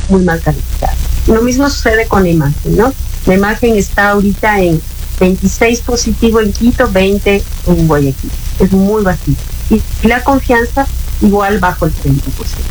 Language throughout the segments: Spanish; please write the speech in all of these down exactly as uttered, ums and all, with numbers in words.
muy mal calificada. Lo mismo sucede con la imagen, ¿no? La imagen está ahorita en veintiséis positivo en Quito, veinte en Guayaquil. Es muy bajito. Y, y la confianza igual bajo el treinta por ciento.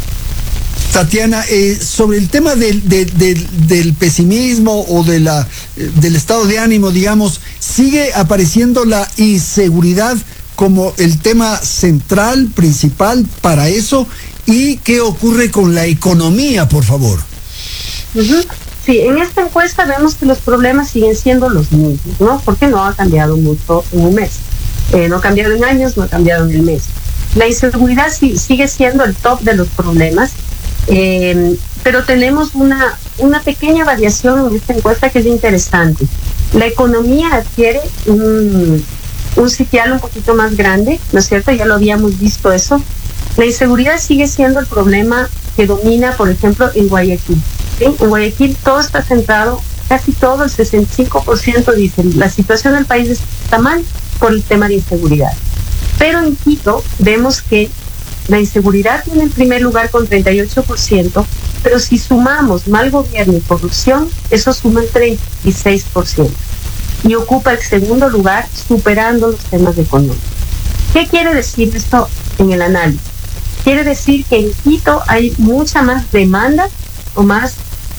Tatiana, eh, sobre el tema del, del, del, del pesimismo o de la, eh, del estado de ánimo, digamos, ¿sigue apareciendo la inseguridad como el tema central, principal para eso? ¿Y qué ocurre con la economía, por favor? Uh-huh. Sí, en esta encuesta vemos que los problemas siguen siendo los mismos, ¿no? Porque no ha cambiado mucho en un mes. Eh, no ha cambiado en años, no ha cambiado en el mes. La inseguridad sí, sigue siendo el top de los problemas. Eh, pero tenemos una, una pequeña variación en esta encuesta que es interesante. La economía adquiere un, un sitial un poquito más grande, ¿no es cierto? Ya lo habíamos visto eso. La inseguridad sigue siendo el problema que domina, por ejemplo, en Guayaquil. ¿Sí? En Guayaquil todo está centrado, casi todo, el sesenta y cinco por ciento dicen, la situación del país está mal por el tema de inseguridad. Pero en Quito vemos que la inseguridad tiene el primer lugar con treinta y ocho por ciento, pero si sumamos mal gobierno y corrupción, eso suma el treinta y seis por ciento. Y ocupa el segundo lugar, superando los temas de economía. ¿Qué quiere decir esto en el análisis? Quiere decir que en Quito hay mucha más demanda o más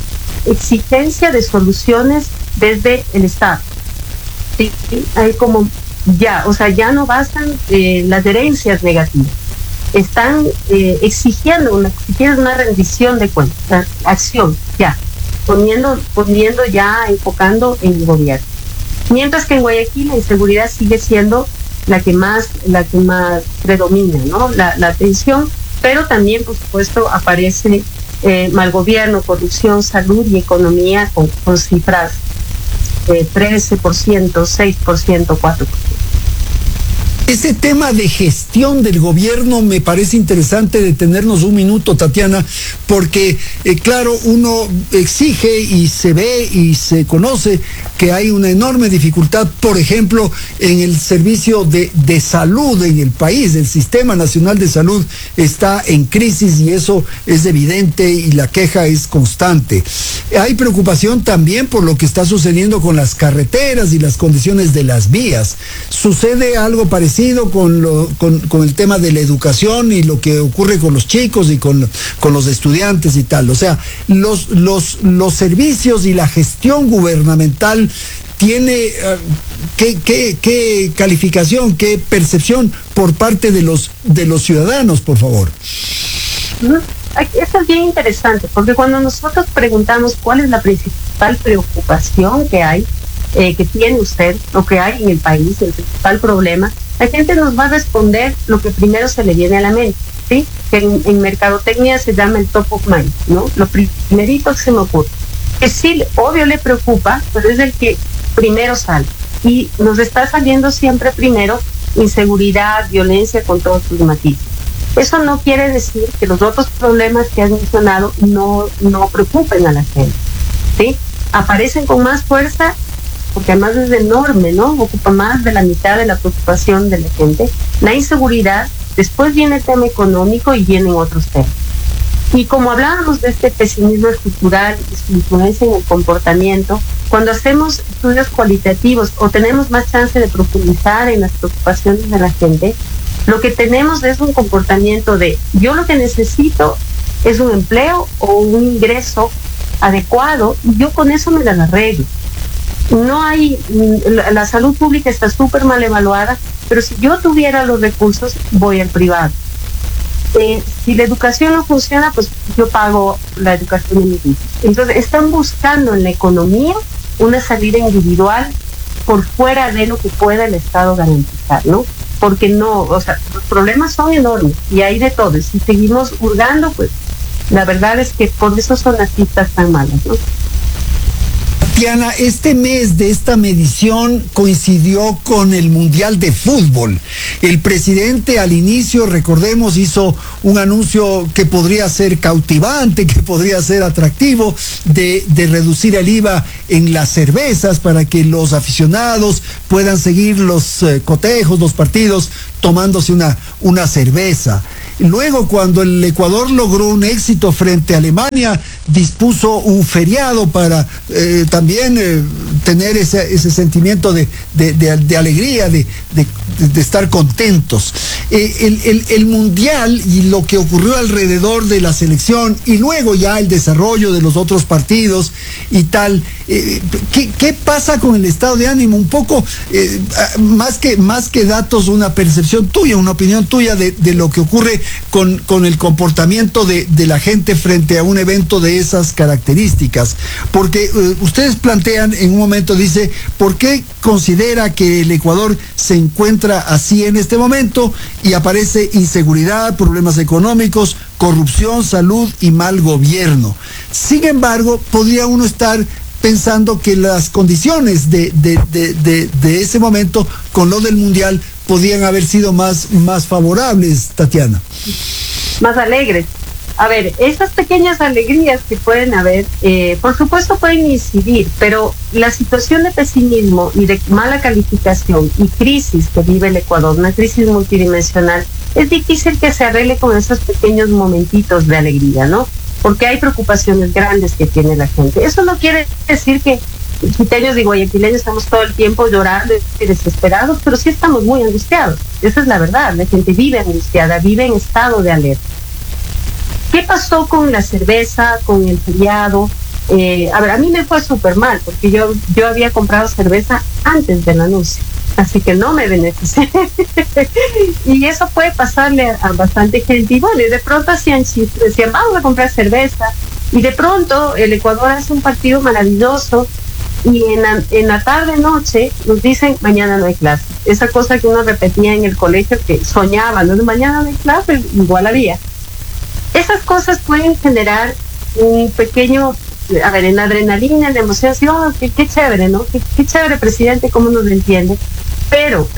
exigencia de soluciones desde el Estado. Sí, hay como ya, o sea, ya no bastan eh, las herencias negativas. Están eh, exigiendo una, si quieres, una rendición de cuentas, acción, ya, poniendo, poniendo ya, enfocando en el gobierno. Mientras que en Guayaquil la inseguridad sigue siendo la que más, la que más predomina, ¿no? La, la atención, pero también, por supuesto, aparece eh, mal gobierno, corrupción, salud y economía con, con cifras de trece por ciento, seis por ciento, cuatro por ciento. Ese tema de gestión del gobierno me parece interesante detenernos un minuto, Tatiana, porque, eh, claro, uno exige y se ve y se conoce que hay una enorme dificultad, por ejemplo, en el servicio de, de salud en el país. El Sistema Nacional de Salud está en crisis y eso es evidente y la queja es constante. Hay preocupación también por lo que está sucediendo con las carreteras y las condiciones de las vías. ¿Sucede algo parecido con, lo, con, con el tema de la educación y lo que ocurre con los chicos y con, con los estudiantes y tal? O sea, los, los, los servicios y la gestión gubernamental tiene uh, ¿qué, qué, qué calificación, qué percepción por parte de los, de los ciudadanos, por favor? Esto es bien interesante, porque cuando nosotros preguntamos cuál es la principal preocupación que hay, eh, que tiene usted, o que hay en el país, el principal problema, la gente nos va a responder lo que primero se le viene a la mente, ¿sí? Que en, en mercadotecnia se llama el top of mind, ¿no? Lo primerito que se me ocurre. Que sí, obvio le preocupa, pero es el que primero sale. Y nos está saliendo siempre primero inseguridad, violencia con todos sus matices. Eso no quiere decir que los otros problemas que has mencionado no, no preocupen a la gente, ¿sí? Aparecen con más fuerza porque además es enorme, ¿no? Ocupa más de la mitad de la preocupación de la gente. La inseguridad, después viene el tema económico y vienen otros temas. Y como hablábamos de este pesimismo estructural y su influencia en el comportamiento, cuando hacemos estudios cualitativos o tenemos más chance de profundizar en las preocupaciones de la gente, lo que tenemos es un comportamiento de yo lo que necesito es un empleo o un ingreso adecuado y yo con eso me las arreglo. No hay, la salud pública está súper mal evaluada, pero si yo tuviera los recursos, voy al privado. Eh, si la educación no funciona, pues yo pago la educación en mi vida. Entonces están buscando en la economía una salida individual por fuera de lo que pueda el Estado garantizar, ¿no? Porque no, o sea, los problemas son enormes y hay de todo. Y si seguimos hurgando, pues la verdad es que por eso son las cifras tan malas, ¿no? Tatiana, este mes de esta medición coincidió con el Mundial de Fútbol. El presidente al inicio, recordemos, hizo un anuncio que podría ser cautivante, que podría ser atractivo, de, de reducir el I V A en las cervezas para que los aficionados puedan seguir los eh, cotejos, los partidos, tomándose una, una cerveza. Luego, cuando el Ecuador logró un éxito frente a Alemania, dispuso un feriado para eh, también eh, tener ese, ese sentimiento de, de, de, de alegría, de, de, de estar contentos. Eh, el, el, el Mundial y lo que ocurrió alrededor de la selección y luego ya el desarrollo de los otros partidos y tal, eh, ¿qué, ¿qué pasa con el estado de ánimo? Un poco, eh, más que, más que datos, una percepción tuya, una opinión tuya de, de lo que ocurre con, con el comportamiento de, de la gente frente a un evento de esas características. Porque eh, ustedes plantean en un momento, dice, ¿por qué considera que el Ecuador se encuentra así en este momento? Y aparece inseguridad, problemas económicos, corrupción, salud y mal gobierno. Sin embargo, podría uno estar pensando que las condiciones de, de, de, de, de ese momento con lo del Mundial podían haber sido más, más favorables, Tatiana. Más alegres. A ver, esas pequeñas alegrías que pueden haber, eh, por supuesto pueden incidir, pero la situación de pesimismo y de mala calificación y crisis que vive el Ecuador, una crisis multidimensional, es difícil que se arregle con esos pequeños momentitos de alegría, ¿no? Porque hay preocupaciones grandes que tiene la gente. Eso no quiere decir que quiteños y guayaquileños estamos todo el tiempo llorando y desesperados, pero sí estamos muy angustiados. Esa es la verdad, la gente vive angustiada, vive en estado de alerta. ¿Qué pasó con la cerveza, con el feriado? Eh, a ver, a mí me fue súper mal, porque yo, yo había comprado cerveza antes del anuncio, así que no me beneficié. Y eso puede pasarle a, a bastante gente. Y bueno, y de pronto hacían chistes, decían, vamos a comprar cerveza. Y de pronto el Ecuador hace un partido maravilloso y en la, en la tarde-noche nos dicen, mañana no hay clase. Esa cosa que uno repetía en el colegio, que soñaba, ¿no? Mañana no hay clase, igual había. Esas cosas pueden generar un pequeño, a ver, en la adrenalina, en la emoción, así, oh, qué, qué chévere, ¿no? Qué, qué chévere, presidente, cómo nos entiende. Pero